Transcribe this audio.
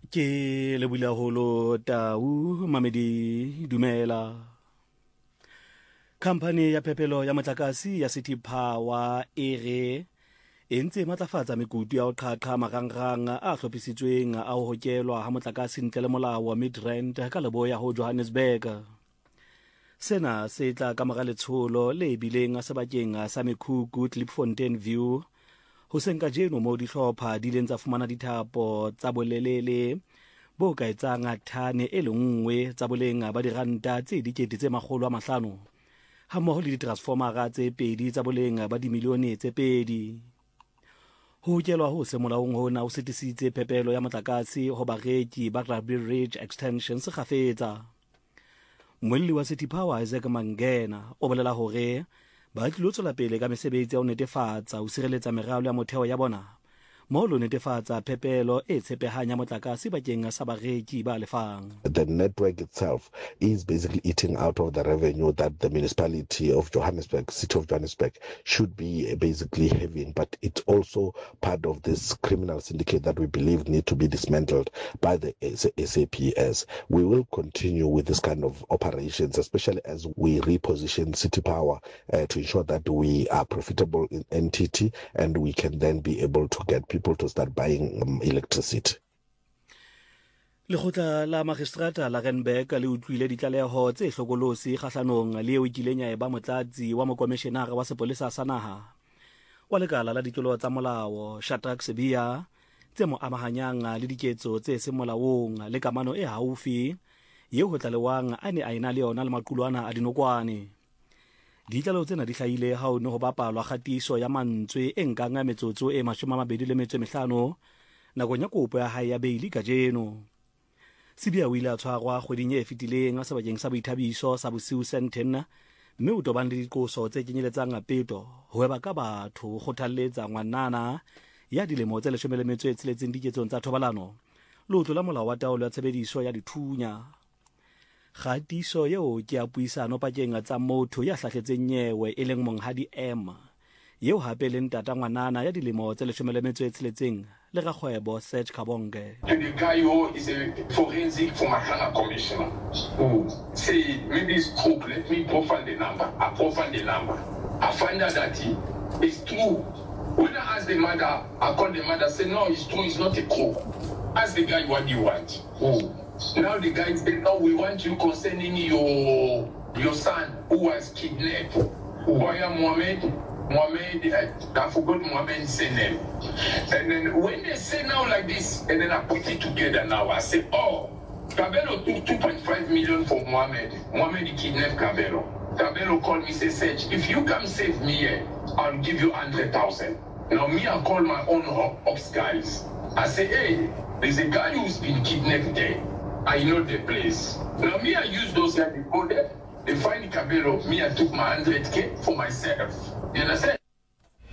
Ke lebula holo Tau Mamedi dumela. Company ya phepelo ya motlakase ya City Power e re e ntse matlafatsa mekutu ya ho qhaqha marangrang a hlophisitsweng a ho hokelwa ha motlakase ntle le molao wa Midrand ka leboya ho Johannesburg. Sena se tla ka mora letsholo le bileng a sebakeng sa Mekhukhu Klipfontein View ho senka jeno mo dihlopha di leng tsa fumana dithapo tsa bolelele bo ka etsang thane e le nngwe tsa boleng ba diranta tse dikete tse 500 ha mmoho le ditransformera tse pedi tsa boleng ba dimilione tse pedi. Ho kelwa ho se molaong hona o setisitse phepelo ya motlakase ho bareki ba Rugby Ridge Extension se khafetsa. Molli wa City Power Isaac Mangena o bolela hore ba tlilo tswela pele ka mesebetsi ya ho netefatsa ho sireletsa meralo ya motheo ya bona mo lo netefatsa phepelo e tshepehang ya motlakase bakeng sa bareki ba lefang. The network itself is basically eating out of the revenue that the municipality of Johannesburg, City of Johannesburg, should be basically having, but it's also part of this criminal syndicate that we believe need to be dismantled by the SAPS. We will continue with this kind of operations, especially as we reposition City Power to ensure that we are profitable in NTT and we can then be able to get people to start buying electricity. Lekgotla la Magistrata la Randburg le utlwile ditlaleho tse hlokolosi kgahlanong le eo kileng ya eba motlatsi wa mokomishenara wa sepolesa sa naha wa lekala la ditlolo tsa molao Shadrack Sibiya tse mo amahanyang le diketso tse seng molaong le kamano e haufi yeo ho tlalewang a ne a ena le yona le maqulwana a dinokwane. Ditlaleho tsena di hlahile ha o ne ho bapalwa kgatiso ya mantswe e nkang metsotso e 25 nakong ya kopo ya hae ya beili ka jeno. Sibiya o ile a tshwarwa kgweding e fetileng sebakeng sa boithabiso sa bosiu Sandton mme o tobane le diqoso tse kenyeletsang peto ho eba ka batho ho kgothalletsa ngwanana ya dilemo tse 16 diketsong tsa thobalano lotlo la molao wa taolo ya tshebediso ya dithunya. Kgatiso yeo ke a puisano pakeng tsa motho ya hlahletseng nyewe e leng monghadi M yeo hape le ntata ngwanana ya dilemo tse 16 le rakgwebo Serge Kabonge. The guy who is a forensic for Mahanga commissioner who say maybe it's crook, let me profile the number. I profile the number. I find out that it's true. When I ask the mother, I call the mother, say no, it's true, it's not a crook. Ask the guy what do you want. Now the guy said, no, we want you concerning your son who was kidnapped. Waya Mohammed, I forgot Mohammed's name. And then when they say now like this, and then I put it together now, I say, oh, Kabelo took 2.5 million for Mohammed. Mohammed kidnapped Kabelo. Kabelo called me, say, Serge, if you come save me here, I'll give you 100,000. Now me, I call my own ops guys. I say, hey, there's a guy who's been kidnapped there. I know the place. Now me, I use those guys to go there. They find Kabelo. Me, I took my 100K for myself. You understand?